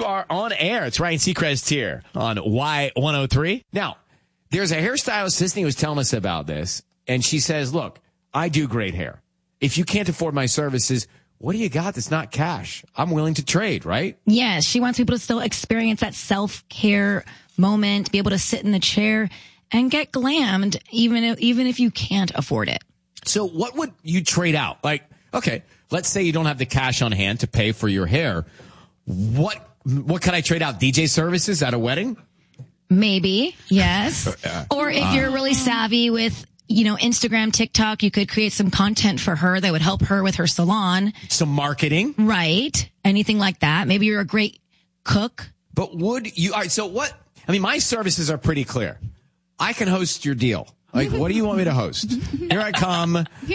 You are on air. It's Ryan Seacrest here on Y103. Now, there's a hairstylist assistant who was telling us about this, and she says, look, I do great hair. If you can't afford my services, what do you got that's not cash? I'm willing to trade, right? Yes, she wants people to still experience that self-care moment, be able to sit in the chair and get glammed, even if you can't afford it. So what would you trade out? Like, okay, let's say you don't have the cash on hand to pay for your hair. What can I trade out? DJ services at a wedding? Maybe, yes. Or if you're really savvy with, Instagram, TikTok, you could create some content for her that would help her with her salon. Some marketing. Right. Anything like that. Maybe you're a great cook. But would you, all right, so what, my services are pretty clear. I can host your deal. Like, what do you want me to host? Here I come.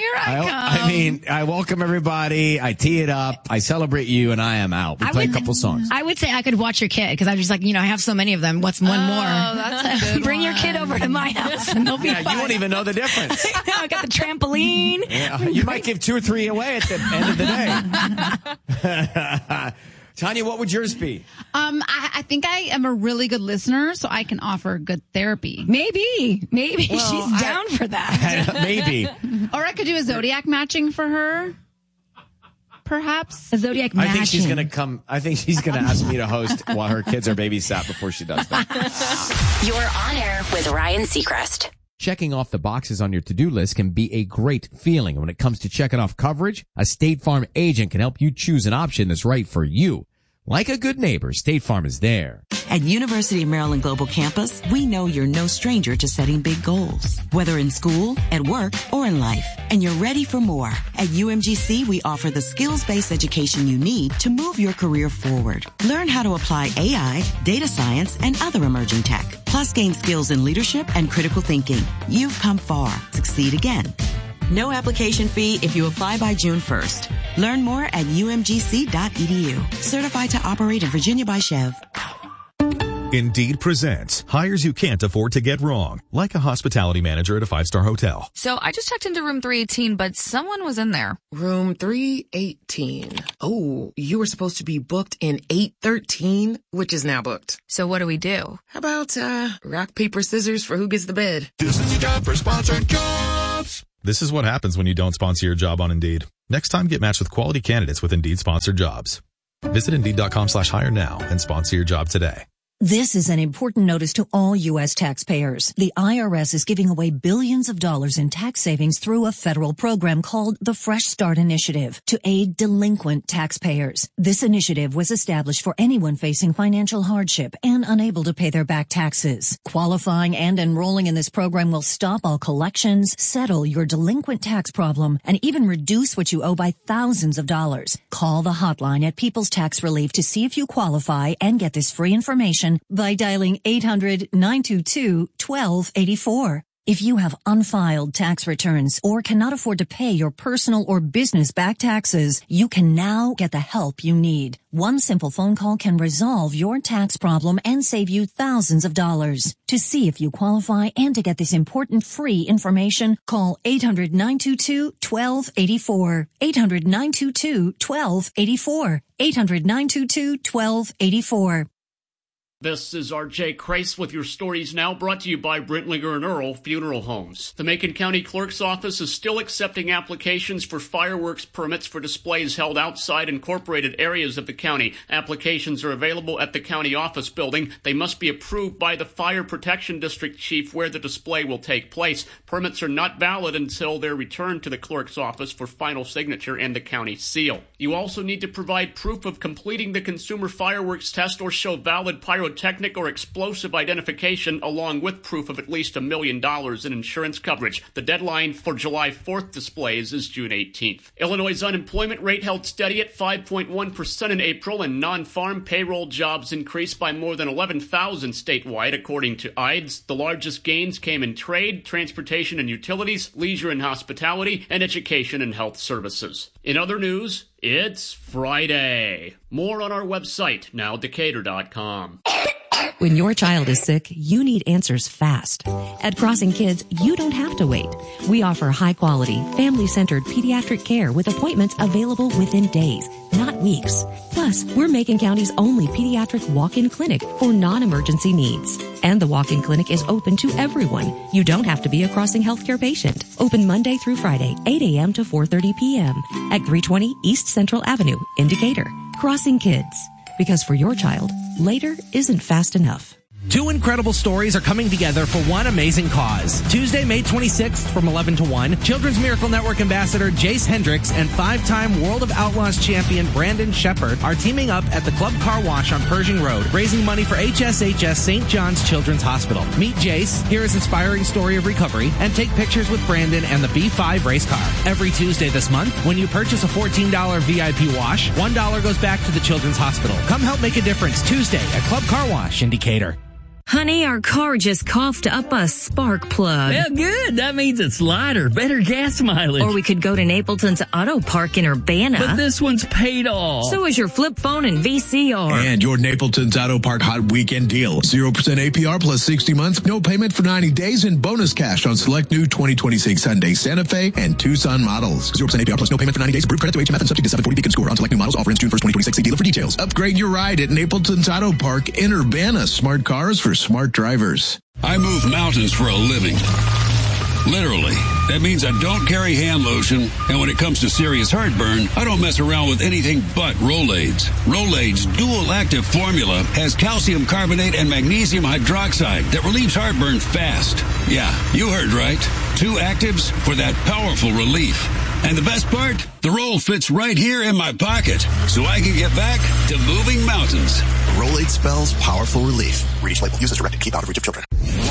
I welcome everybody. I tee it up. I celebrate you, and I am out. We play a couple songs. I would say I could watch your kid, because I'm just like, I have so many of them. What's one more? Oh, that's a good Bring your kid over to my house, and they'll be fine. You won't even know the difference. I got the trampoline. Yeah, you might give 2 or 3 away at the end of the day. Tanya, what would yours be? I think I am a really good listener, so I can offer good therapy. Maybe she's down for that. Maybe. Or I could do a zodiac matching for her. Perhaps. A zodiac matching. I think she's going to come. I think she's going to ask me to host while her kids are babysat before she does that. You're on air with Ryan Seacrest. Checking off the boxes on your to-do list can be a great feeling. When it comes to checking off coverage, a State Farm agent can help you choose an option that's right for you. Like a good neighbor, State Farm is there. At University of Maryland Global Campus, we know you're no stranger to setting big goals, whether in school, at work, or in life. And you're ready for more. At UMGC, we offer the skills-based education you need to move your career forward. Learn how to apply AI, data science, and other emerging tech. Plus, gain skills in leadership and critical thinking. You've come far. Succeed again. No application fee if you apply by June 1st. Learn more at umgc.edu. Certified to operate in Virginia by Chev. Indeed presents hires you can't afford to get wrong, like a hospitality manager at a 5-star hotel. So I just checked into room 318, but someone was in there. Room 318. Oh, you were supposed to be booked in 813, which is now booked. So what do we do? How about rock, paper, scissors for who gets the bed? This is your job for sponsored jobs. This is what happens when you don't sponsor your job on Indeed. Next time, get matched with quality candidates with Indeed sponsored jobs. Visit Indeed.com/hire now and sponsor your job today. This is an important notice to all U.S. taxpayers. The IRS is giving away billions of dollars in tax savings through a federal program called the Fresh Start Initiative to aid delinquent taxpayers. This initiative was established for anyone facing financial hardship and unable to pay their back taxes. Qualifying and enrolling in this program will stop all collections, settle your delinquent tax problem, and even reduce what you owe by thousands of dollars. Call the hotline at People's Tax Relief to see if you qualify and get this free information by dialing 800-922-1284. If you have unfiled tax returns or cannot afford to pay your personal or business back taxes, you can now get the help you need. One simple phone call can resolve your tax problem and save you thousands of dollars. To see if you qualify and to get this important free information, call 800-922-1284. 800-922-1284. 800-922-1284. This is R.J. Kreis with your stories now, brought to you by Brentlinger & Earl Funeral Homes. The Macon County Clerk's Office is still accepting applications for fireworks permits for displays held outside incorporated areas of the county. Applications are available at the county office building. They must be approved by the Fire Protection District Chief where the display will take place. Permits are not valid until they're returned to the clerk's office for final signature and the county seal. You also need to provide proof of completing the consumer fireworks test or show valid pyrotechnic or explosive identification along with proof of at least $1 million in insurance coverage. The deadline for July 4th displays is June 18th. Illinois' unemployment rate held steady at 5.1% in April, and non-farm payroll jobs increased by more than 11,000 statewide, according to IDES. The largest gains came in trade, transportation and utilities, leisure and hospitality, and education and health services. In other news, it's Friday. More on our website, nowdecatur.com. When your child is sick, you need answers fast. At Crossing Kids, you don't have to wait. We offer high-quality, family-centered pediatric care with appointments available within days, not not weeks. Plus, we're Macon County's only pediatric walk-in clinic for non-emergency needs. And the walk-in clinic is open to everyone. You don't have to be a Crossing Healthcare patient. Open Monday through Friday, 8 a.m. to 4:30 p.m. at 320 East Central Avenue in Decatur. Crossing Kids. Because for your child, later isn't fast enough. Two incredible stories are coming together for one amazing cause. Tuesday, May 26th from 11 to 1, Children's Miracle Network Ambassador Jace Hendricks and 5-time World of Outlaws champion Brandon Shepard are teaming up at the Club Car Wash on Pershing Road, raising money for HSHS St. John's Children's Hospital. Meet Jace, hear his inspiring story of recovery, and take pictures with Brandon and the B5 race car. Every Tuesday this month, when you purchase a $14 VIP wash, $1 goes back to the Children's Hospital. Come help make a difference Tuesday at Club Car Wash in Decatur. Honey, our car just coughed up a spark plug. Well, good. That means it's lighter, better gas mileage. Or we could go to Napleton's Auto Park in Urbana. But this one's paid off. So is your flip phone and VCR. And your Napleton's Auto Park Hot Weekend Deal. 0% APR plus 60 months, no payment for 90 days, and bonus cash on select new 2026 Hyundai Santa Fe and Tucson models. 0% APR plus no payment for 90 days. Approved credit through HMF and subject to 740 Beacon score on select new models. Offer ends June 1st, 2026. See dealer for details. Upgrade your ride at Napleton's Auto Park in Urbana. Smart cars for smart drivers. I move mountains for a living. Literally. That means I don't carry hand lotion, and when it comes to serious heartburn, I don't mess around with anything but Rolaids. Rolaids' dual-active formula has calcium carbonate and magnesium hydroxide that relieves heartburn fast. Yeah, you heard right. 2 actives for that powerful relief. And the best part? The roll fits right here in my pocket, so I can get back to moving mountains. Rolade spells powerful relief. Read each label. Use as directed. Keep out of reach of children.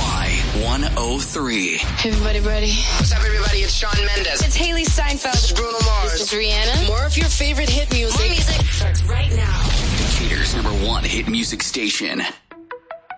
Y103. Hey, everybody ready? What's up, everybody? It's Shawn Mendes. It's Haley Steinfeld. This is Bruno Mars. This is Rihanna. More of your favorite hit music. More music starts right now. Decatur's #1 hit music station.